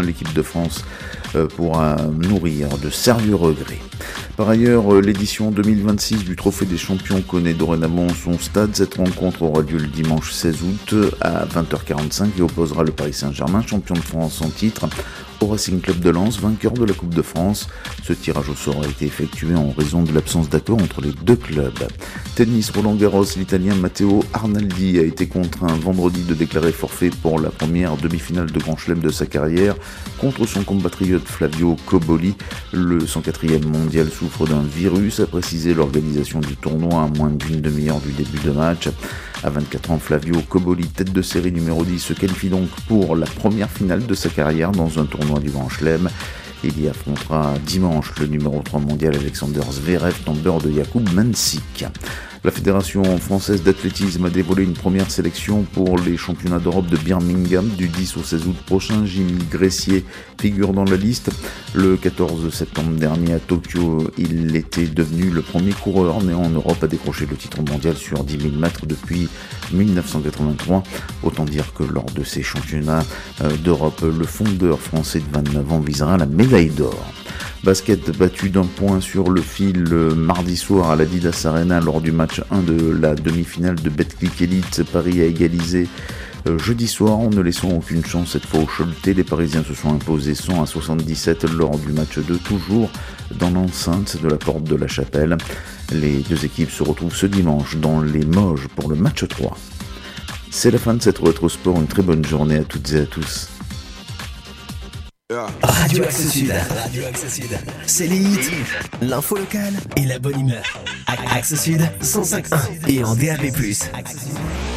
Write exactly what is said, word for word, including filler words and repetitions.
l'équipe de France pourra nourrir de sérieux regrets. Par ailleurs, l'édition deux mille vingt-six du Trophée des Champions connaît dorénavant son stade. Cette rencontre aura lieu le dimanche seize août à vingt heures quarante-cinq et opposera le Paris Saint-Germain, champion de France en titre, au Racing Club de Lens, vainqueur de la Coupe de France. Ce tirage au sort a été effectué en raison de l'absence d'accord entre les deux clubs. Tennis, Roland Garros, l'Italien Matteo Arnaldi a été contraint vendredi de déclarer forfait pour la première demi-finale de Grand Chelem de sa carrière contre son compatriote Flavio Cobolli. Le cent quatrième mondial souffre d'un virus, a précisé l'organisation du tournoi à moins d'une demi-heure du début de match. À vingt-quatre ans, Flavio Cobolli, tête de série numéro dix, se qualifie donc pour la première finale de sa carrière dans un tournoi du Grand Chelem. Il y affrontera dimanche le numéro trois mondial Alexander Zverev, tombeur de Jakub Mansik. La Fédération française d'athlétisme a dévoilé une première sélection pour les championnats d'Europe de Birmingham du dix au seize août prochain. Jimmy Gressier figure dans la liste. Le quatorze septembre dernier à Tokyo, il était devenu le premier coureur né en Europe à décrocher le titre mondial sur dix mille mètres depuis mille neuf cent quatre-vingt-trois. Autant dire que lors de ces championnats d'Europe, le fondeur français de vingt-neuf ans visera la médaille d'or. Basket battu d'un point sur le fil mardi soir à l'Adidas Arena lors du match un de la demi-finale de Betclic Elite. Paris a égalisé jeudi soir en ne laissant aucune chance cette fois au Choletais. Les Parisiens se sont imposés cent à soixante-dix-sept lors du match deux, toujours dans l'enceinte de la Porte de la Chapelle. Les deux équipes se retrouvent ce dimanche dans les Moges pour le match trois. C'est la fin de cette Retro Sport. Une très bonne journée à toutes et à tous. Radio Axe Sud. Radio Axe Sud. C'est les hits, l'info locale et la bonne humeur. Axe Sud cent cinq point un et en D A B plus.